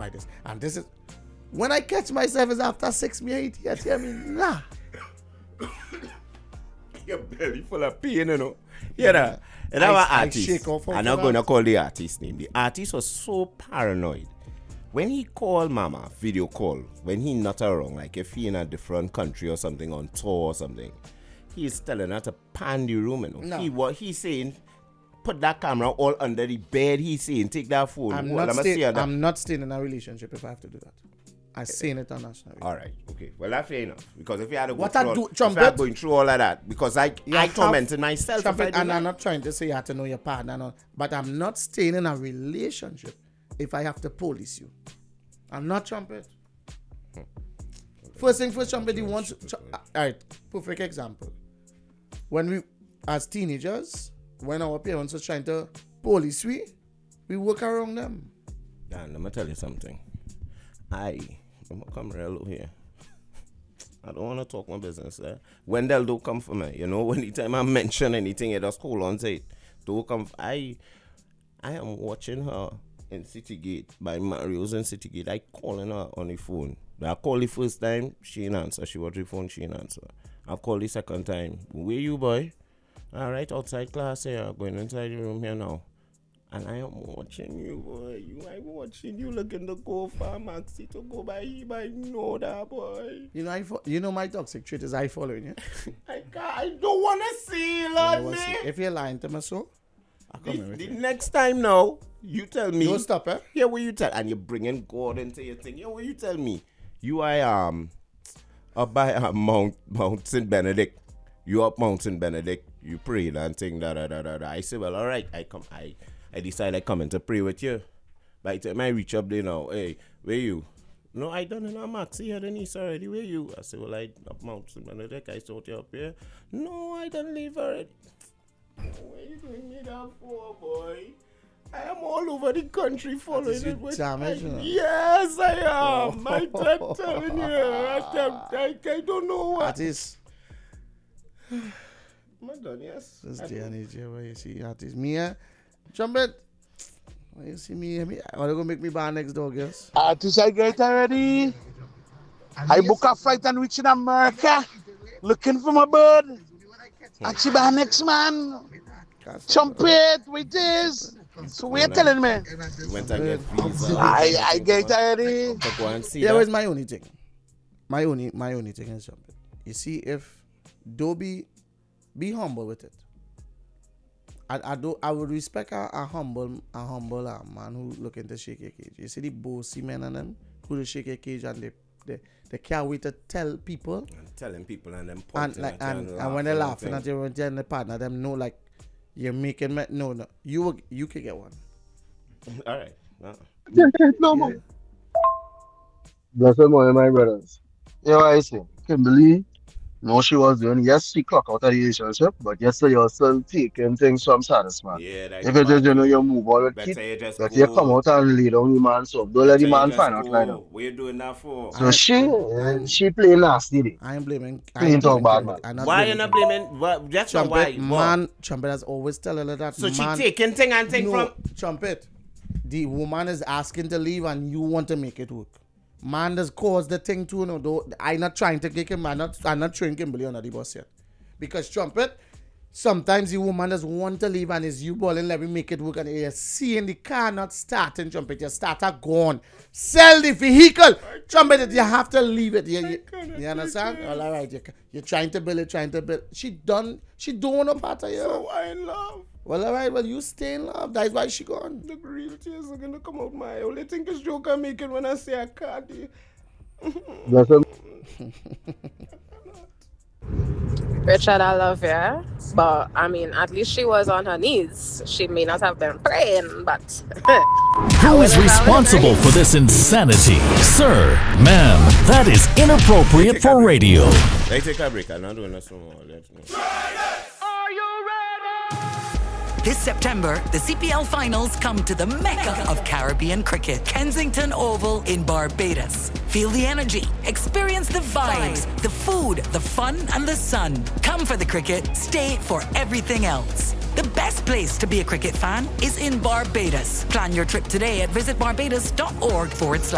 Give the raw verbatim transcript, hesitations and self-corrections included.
like this. And this is, when I catch myself is after six, me eight, you tell me, nah. Your belly full of pain, you know. Yeah, that. And our artist, I'm not going to call the artist name. The artist was so paranoid. When he called Mama, video call, when he not around, like if he in a different country or something, on tour or something, he's telling her to pan the room, you know. No. He what he's saying, put that camera all under the bed, he's saying, take that phone. I'm, well, not, I'm, stay, that. I'm not staying in a relationship if I have to do that. I'm saying it on national. All right, okay. Well, that's fair enough. Because if you had to go what through I all, do, if I had going through all of that, because I, I tormented myself. Trumpet, if I and that. I'm not trying to say you have to know your partner, no, but I'm not staying in a relationship if I have to police you. I'm not Trumpet. Hmm. First thing first, Trumpet, he wants... Tr- all right, perfect example. When we, as teenagers, when our parents were trying to police we, we work around them. Dan, let me tell you something. I, I'm going to come real here. I don't want to talk my business there. Eh? Wendell, don't come for me. You know, anytime I mention anything, you just hold on to it. Don't come. For, I, I am watching her in Citygate by Mario's in Citygate. I calling her on the phone. I call the first time, she didn't answer. She watch the phone, she didn't answer. I call the second time. Where you, boy? All right, outside class here. I'm going inside the room here now. And I am watching you, boy. You, I'm watching you looking to go for Maxi to go by him. I know that, boy. You know, I fo- you know my toxic trait is I following you. I can't, I don't want to see it, Lord, man. See. If you're lying to me, so I'll come the, in with the you. next time now, you tell me. Don't stop, eh? Yeah, what you tell, and you're bringing God into your thing. Yeah, what you tell me? You are um up by uh, Mount Mount Saint Benedict. You up Mount Saint Benedict. You pray and thing da da da da da. I say, well, all right. I come. I I decide I come in to pray with you. By the time I reach up there now, hey, where you? No, I done in a Maxi here the niece already. Where you? I say, well, I up Mount Saint Benedict. I saw you up here. No, I done leave already. What you doing me that for, boy? I am all over the country following it. With damage, I, you know? Yes, I am. I, I'm telling you. I, I, I don't know what. That is. I'm done, yes. This day and age, where you see that is me, eh? Trumpet. When you see me, me I want to go make me bar next door, guys. Artist, I get already. I book a flight and reach in America. Looking for my bird. Actually, by next man. Trumpet, with this. So what you telling me? You went and get visa. I, I get already. Yeah, where's my only thing? My only, my only thing is Trumpet. You see, if do be, be humble with it. I, I do. I would respect a, a humble, a humble uh, man who looking to shake a cage. You see the bossy men and them who do shake a cage and they, they, they can't wait to tell people. And telling people and them and like and, and, and when they're laughing at you, when they're in the partner, them know like you're making me. No, no, you will, you can get one. All right. No. No more. Bless them all, my brothers. You know what I say? Kimberly. No, she was doing, yes, she clock out of the relationship, but yes, you're still taking things from Satisman. Yeah, that's if it is, you know, you move on with Better it, you just but go. you come out and lay down the man, so don't let the man find out like that. What you doing that for? So she, uh, she playing nasty day. I ain't blaming. I Playing ain't talk blaming bad, Trumpet. man. Why you not blaming? What? That's not why. Trumpet, man, Trumpet has always tell her that. So man, she taking thing and thing no, from. Trumpet. The woman is asking to leave and you want to make it work. Man does cause the thing too, no, though. I'm not trying to kick him. I'm not, I'm not throwing Kimberly under the bus yet. Because Trumpet, sometimes the woman does want to leave and is you balling, let me make it work. And you're seeing the car not starting, Trumpet. Your starter gone. Sell the vehicle. Trumpet, you have to leave it. You, you, you understand? Well, all right. You, you're trying to build it, trying to build. She done, she don't want a part of you. So I in love. Well, all right. Well, you stay in love. That's why she gone. The real tears are gonna come out my only thing is joke I make it when I say I can't. Bless them. Richard, I love you, but I mean, at least she was on her knees. She may not have been praying, but who is responsible for this insanity? Sir, ma'am, that is inappropriate for radio. Let's take a break. I'm not doing this no more. Let's move. Are you ready? This September, the C P L finals come to the mecca of Caribbean cricket, Kensington Oval in Barbados. Feel the energy, experience the vibes, the food, the fun, and the sun. Come for the cricket, stay for everything else. The best place to be a cricket fan is in Barbados. Plan your trip today at visitbarbados.org forward slash